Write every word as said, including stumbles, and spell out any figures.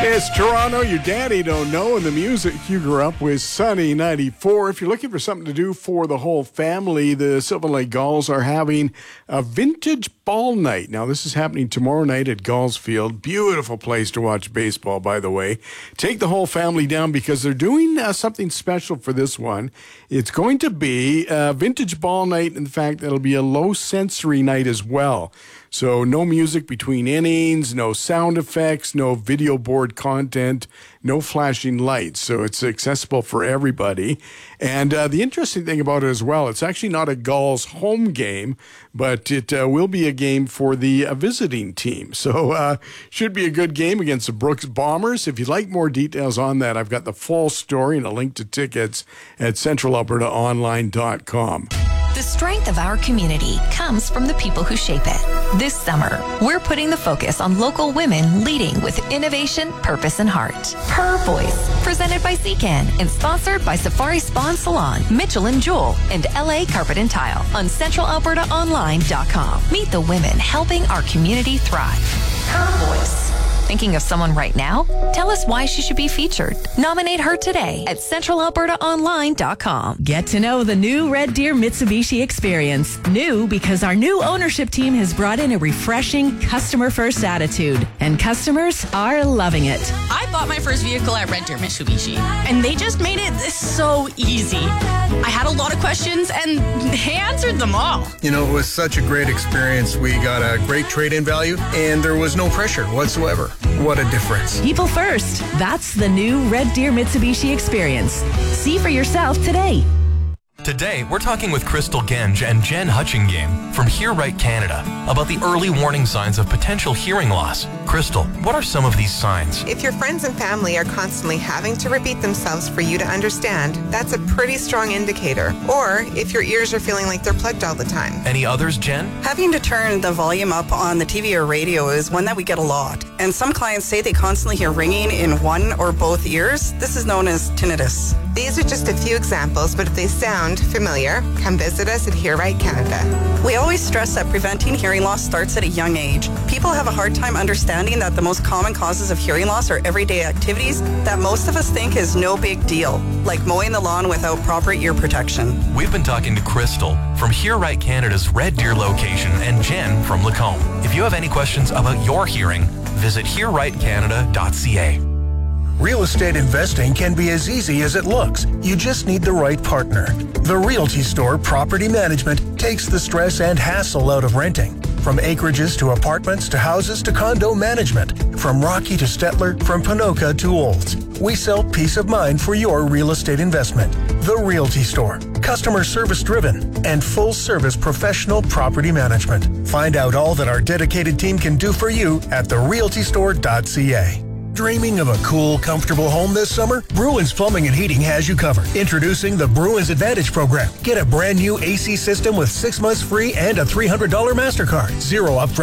It's Toronto, your daddy don't know, and the music you grew up with, Sunny ninety-four. If you're looking for something to do for the whole family, the Sylvan Lake Gulls are having a vintage ball night. Now, this is happening tomorrow night at Gulls Field. Beautiful place to watch baseball, by the way. Take the whole family down because they're doing uh, something special for this one. It's going to be a vintage ball night. In fact, it'll be a low sensory night as well. So no music between innings, no sound effects, no video board content, no flashing lights. So it's accessible for everybody. And uh, the interesting thing about it as well, it's actually not a Gulls home game, but it uh, will be a game for the uh, visiting team. So uh, should be a good game against the Brooks Bombers. If you'd like more details on that, I've got the full story and a link to tickets at central alberta online dot com. The strength of our community comes from the people who shape it. This summer, we're putting the focus on local women leading with innovation, purpose, and heart. Her Voice, presented by Z Can and sponsored by Safari Spa and Salon, Mitchell and Jewel, and L A Carpet and Tile on central alberta online dot com. Meet the women helping our community thrive. Her Voice. Thinking of someone right now? Tell us why she should be featured. Nominate her today at central alberta online dot com. Get to know the new Red Deer Mitsubishi experience. New because our new ownership team has brought in a refreshing customer-first attitude, and customers are loving it. I bought my first vehicle at Red Deer Mitsubishi, and they just made it so easy. I had a lot of questions, and they answered them all. You know, it was such a great experience. We got a great trade-in value, and there was no pressure whatsoever. What a difference. People first. That's the new Red Deer Mitsubishi experience. See for yourself today. Today, we're talking with Crystal Genge and Jen Hutchingame from Hear Right Canada about the early warning signs of potential hearing loss. Crystal, what are some of these signs? If your friends and family are constantly having to repeat themselves for you to understand, that's a pretty strong indicator. Or if your ears are feeling like they're plugged all the time. Any others, Jen? Having to turn the volume up on the T V or radio is one that we get a lot. And some clients say they constantly hear ringing in one or both ears. This is known as tinnitus. These are just a few examples, but if they sound familiar, come visit us at Hear Right Canada. We always stress that preventing hearing loss starts at a young age. People have a hard time understanding that the most common causes of hearing loss are everyday activities that most of us think is no big deal, like mowing the lawn without proper ear protection. We've been talking to Crystal from Hear Right Canada's Red Deer location and Jen from Lacombe. If you have any questions about your hearing, visit hear right canada dot c a. Real estate investing can be as easy as it looks. You just need the right partner. The Realty Store Property Management takes the stress and hassle out of renting. From acreages to apartments to houses to condo management. From Rocky to Stettler, from Ponoka to Olds. We sell peace of mind for your real estate investment. The Realty Store. Customer service driven and full service professional property management. Find out all that our dedicated team can do for you at the realty store dot c a. Dreaming of a cool, comfortable home this summer? Bruins Plumbing and Heating has you covered. Introducing the Bruins Advantage program. Get a brand new A C system with six months free and a three hundred dollars MasterCard. Zero upfront